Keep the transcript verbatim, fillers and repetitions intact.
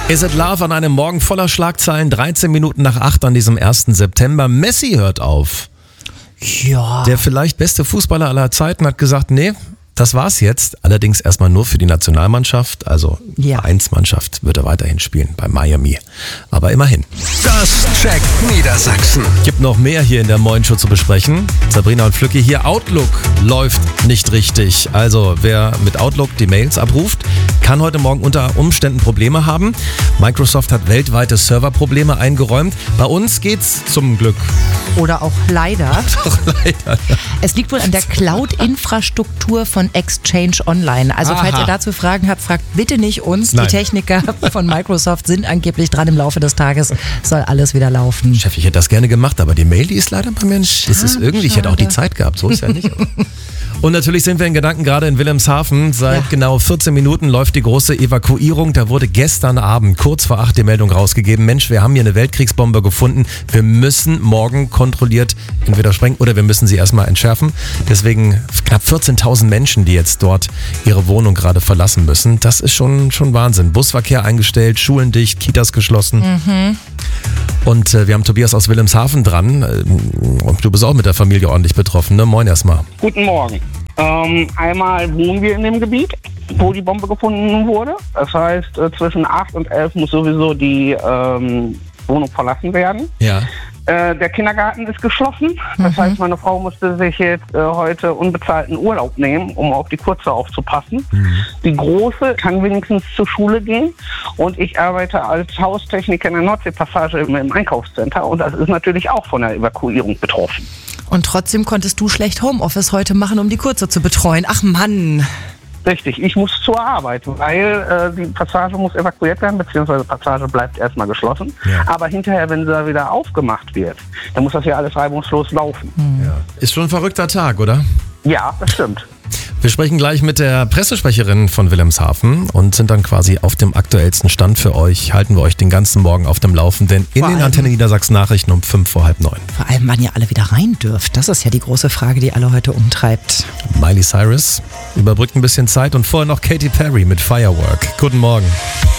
Is It Love an einem Morgen voller Schlagzeilen, dreizehn Minuten nach acht an diesem ersten September. Messi hört auf. Ja. Der vielleicht beste Fußballer aller Zeiten hat gesagt, nee, das war's jetzt. Allerdings erstmal nur für die Nationalmannschaft, also Ja. Vereinsmannschaft wird er weiterhin spielen bei Miami. Aber immerhin. Das checkt Niedersachsen. Gibt noch mehr hier in der Moin Show zu besprechen. Sabrina und Flücki hier. Outlook läuft nicht richtig. Also wer mit Outlook die Mails abruft, kann heute Morgen unter Umständen Probleme haben. Microsoft hat weltweite Serverprobleme eingeräumt. Bei uns geht's zum Glück. Oder auch leider. Doch leider. Es liegt wohl an der Cloud-Infrastruktur von Exchange Online. Also falls Aha. ihr dazu Fragen habt, fragt bitte nicht uns. Nein. Die Techniker von Microsoft sind angeblich dran. Im Laufe des Tages soll alles wieder laufen. Chef, ich hätte das gerne gemacht, aber die Mail, die ist leider bei mir nicht. Das ist irgendwie, ich hätte auch die Zeit gehabt, so ist ja nicht. Und natürlich sind wir in Gedanken gerade in Wilhelmshaven. Seit Ja. genau vierzehn Minuten läuft die große Evakuierung. Da wurde gestern Abend kurz vor acht die Meldung rausgegeben. Mensch, wir haben hier eine Weltkriegsbombe gefunden. Wir müssen morgen kontrolliert entweder sprengen oder wir müssen sie erstmal entschärfen. Deswegen knapp vierzehntausend Menschen, die jetzt dort ihre Wohnung gerade verlassen müssen. Das ist schon, schon Wahnsinn. Busverkehr eingestellt, Schulen dicht, Kitas geschlossen. Mhm. Und äh, wir haben Tobias aus Wilhelmshaven dran. Äh, und du bist auch mit der Familie ordentlich betroffen, ne? Moin erstmal. Guten Morgen. Ähm, einmal wohnen wir in dem Gebiet, wo die Bombe gefunden wurde. Das heißt, äh, zwischen acht und elf muss sowieso die ähm, Wohnung verlassen werden. Ja. Äh, der Kindergarten ist geschlossen. Das Mhm. heißt, meine Frau musste sich jetzt äh, heute unbezahlten Urlaub nehmen, um auf die Kurze aufzupassen. Mhm. Die Große kann wenigstens zur Schule gehen. Und ich arbeite als Haustechniker in der Nordseepassage im, im Einkaufscenter. Und das ist natürlich auch von der Evakuierung betroffen. Und trotzdem konntest du schlecht Homeoffice heute machen, um die Kurze zu betreuen. Ach Mann. Richtig, ich muss zur Arbeit, weil äh, die Passage muss evakuiert werden, beziehungsweise die Passage bleibt erstmal geschlossen. Ja. Aber hinterher, wenn sie da wieder aufgemacht wird, dann muss das ja alles reibungslos laufen. Ja. Ist schon ein verrückter Tag, oder? Ja, das stimmt. Wir sprechen gleich mit der Pressesprecherin von Wilhelmshaven und sind dann quasi auf dem aktuellsten Stand für euch. Halten wir euch den ganzen Morgen auf dem Laufenden in Vor den allem- Antenne Niedersachsen Nachrichten um fünf vor halb neun. Vor allem, wann ihr alle wieder rein dürft. Das ist ja die große Frage, die alle heute umtreibt. Miley Cyrus überbrückt ein bisschen Zeit und vorher noch Katy Perry mit Firework. Guten Morgen.